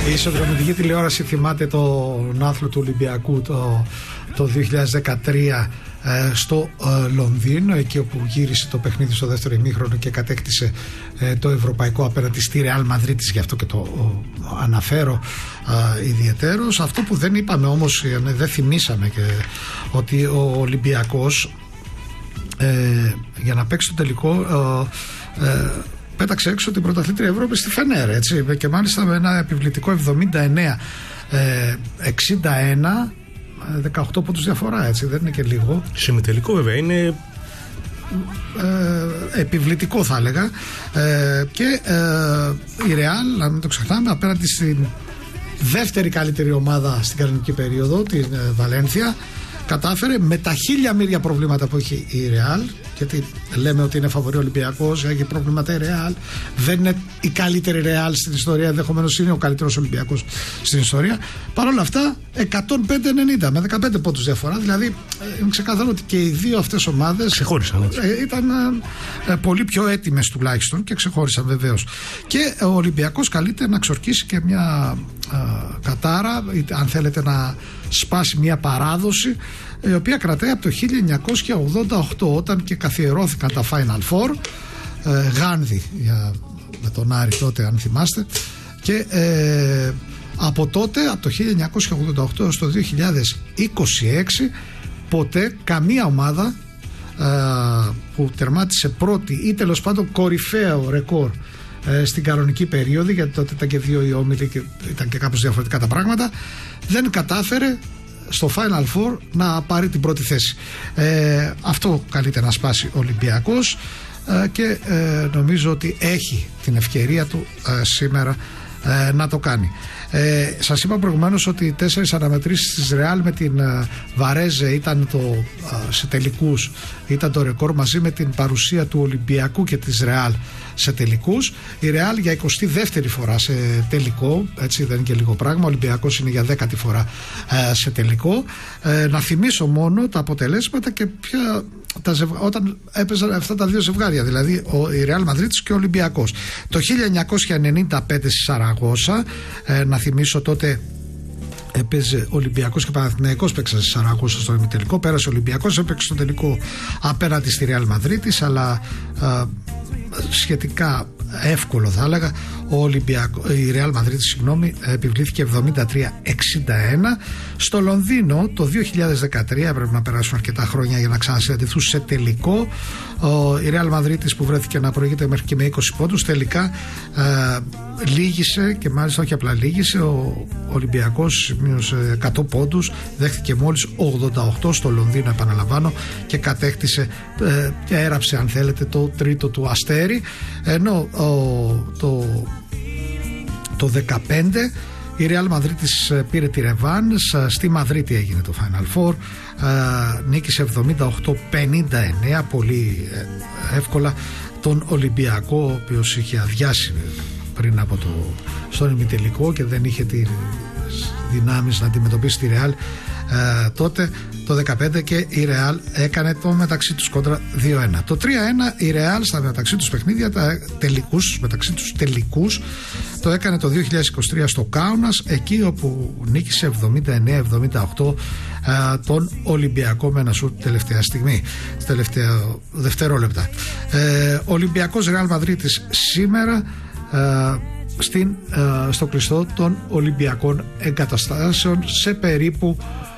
Η ισοδρομητική τηλεόραση θυμάται τον άθλο του Ολυμπιακού το 2013 στο Λονδίνο, εκεί όπου γύρισε το παιχνίδι στο δεύτερο ημίχρονο και κατέκτησε το ευρωπαϊκό απέναντι στη Ρεάλ Μαδρίτης. Γι' αυτό και το αναφέρω ιδιαιτέρως. Αυτό που δεν είπαμε όμως, δεν θυμήσαμε, και ότι ο Ολυμπιακός για να παίξει το τελικό πέταξε έξω την πρωταθλήτρια Ευρώπη στη Φενέρ, έτσι, και μάλιστα με ένα επιβλητικό 79-61, 18 πόντους διαφορά, έτσι, δεν είναι και λίγο. Συμμετελικό βέβαια, είναι επιβλητικό θα έλεγα, και η Ρεάλ, να μην το ξεχνάμε, απέναντι στην δεύτερη καλύτερη ομάδα στην κανονική περίοδο, την Βαλένθια, κατάφερε με τα χίλια μύρια προβλήματα που έχει η Ρεάλ, γιατί λέμε ότι είναι φαβορί Ολυμπιακός, έχει προβλήματα η Ρεάλ, δεν είναι η καλύτερη Ρεάλ στην ιστορία, ενδεχομένως είναι ο καλύτερος Ολυμπιακός στην ιστορία. Παρ' όλα αυτά 105-90 με 15 πόντους διαφορά, δηλαδή είναι ξεκάθαρο ότι και οι δύο αυτές ομάδες ξεχώρισαν, ήταν πολύ πιο έτοιμες τουλάχιστον, και ξεχώρισαν βεβαίως. Και ο Ολυμπιακός καλείται να ξορκίσει και μια κατάρα, αν θέλετε να σπάσει μια παράδοση, η οποία κρατάει από το 1988, όταν και καθιερώθηκαν τα Final Four, Γάνδη με τον Άρη τότε, αν θυμάστε, και από τότε, από το 1988 έως το 2026, ποτέ καμία ομάδα που τερμάτισε πρώτη ή τέλος πάντων κορυφαίο ρεκόρ στην κανονική περίοδο, γιατί τότε ήταν και δύο οι όμιλοι και ήταν και κάπως διαφορετικά τα πράγματα, δεν κατάφερε στο Final Four να πάρει την πρώτη θέση. Αυτό καλείται να σπάσει ο Ολυμπιακός, και νομίζω ότι έχει την ευκαιρία του σήμερα να το κάνει. Σας είπα προηγουμένως ότι οι 4 αναμετρήσεις της Ρεάλ με την Βαρέζε ήταν σε τελικούς, ήταν το ρεκόρ, μαζί με την παρουσία του Ολυμπιακού και της Ρεάλ σε τελικούς. Η Ρεάλ για 22η φορά σε τελικό, έτσι, δεν είναι και λίγο πράγμα. Ο Ολυμπιακός είναι για 10η φορά σε τελικό. Να θυμίσω μόνο τα αποτελέσματα και όταν έπαιζαν αυτά τα δύο ζευγάρια, δηλαδή η Ρεάλ Μαδρίτης και ο Ολυμπιακός. Το 1995 στη Σαραγώσα, να θυμίσω, τότε έπαιζε Ολυμπιακός και Παναθηναϊκός, παίξαν στη Σαραγώσα στο ημιτελικό. Πέρασε ο Ολυμπιακός, έπαιξε στο τελικό απέναντι στη Ρεάλ Μαδρίτης, αλλά σχετικά εύκολο θα έλεγα. Η Ρεάλ Μαδρίτης, επιβλήθηκε 73-61. Στο Λονδίνο το 2013, έπρεπε να περάσουν αρκετά χρόνια για να ξανασυναντηθούν σε τελικό. Η Ρεάλ Μαδρίτης, που βρέθηκε να προηγείται μέχρι και με 20 πόντους, τελικά λύγησε, και μάλιστα όχι απλά λύγησε. Ο Ολυμπιακός σημείωσε 100 πόντους, δέχτηκε μόλις 88 στο Λονδίνο, επαναλαμβάνω, και κατέκτησε και έραψε, αν θέλετε, το τρίτο του αστέρι. Ενώ το 2015 η Real Μαδρίτης πήρε τη ρεβάνς, στη Μαδρίτη έγινε το Final Four, νίκησε 78-59 πολύ εύκολα τον Ολυμπιακό, ο οποίος είχε αδειάσει πριν από στον ημιτελικό και δεν είχε τις δυνάμεις να αντιμετωπίσει τη Real τότε το 2015, και η Real έκανε το μεταξύ τους κόντρα 2-1. Το 3-1 η Real στα μεταξύ τους παιχνίδια, μεταξύ τους τελικούς, το έκανε το 2023 στο Κάουνας, εκεί όπου νίκησε 79-78 τον Ολυμπιακό με ένα σουτ τελευταία στιγμή, τελευταία δευτερόλεπτα. Ολυμπιακός Real Μαδρίτης σήμερα στο κλειστό των Ολυμπιακών εγκαταστάσεων σε περίπου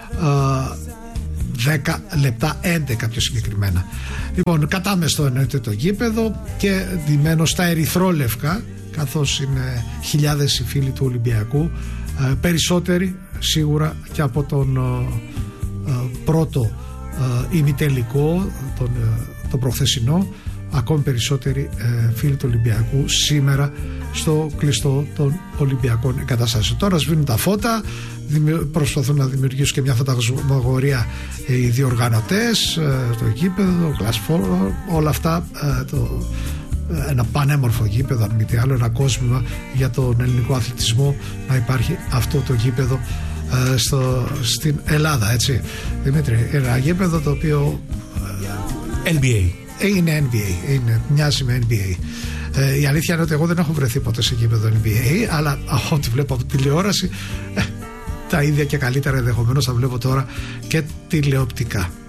10 λεπτά, 11 πιο συγκεκριμένα. Λοιπόν, κατάμεστο εννοείται το γήπεδο και ντυμένο στα ερυθρόλευκα, καθώς είναι χιλιάδες οι φίλοι του Ολυμπιακού, περισσότεροι σίγουρα και από τον πρώτο ημιτελικό, τον προχθεσινό, ακόμη περισσότεροι φίλοι του Ολυμπιακού σήμερα στο κλειστό των Ολυμπιακών εγκαταστάσεων. Τώρα σβήνουν τα φώτα, προσπαθούν να δημιουργήσουν και μια φωταγωγορία οι διοργανωτές, το γήπεδο, το Glass, όλα αυτά, ένα πανέμορφο γήπεδο, αν μη τι άλλο, ένα κόσμημα για τον ελληνικό αθλητισμό, να υπάρχει αυτό το γήπεδο στην Ελλάδα, έτσι Δημήτρη, ένα γήπεδο το οποίο NBA είναι NBA, μοιάζει με NBA. Η αλήθεια είναι ότι εγώ δεν έχω βρεθεί ποτέ σε γήπεδο NBA, αλλά ό,τι βλέπω από τηλεόραση, τα ίδια και καλύτερα ενδεχομένως θα βλέπω τώρα και τηλεοπτικά.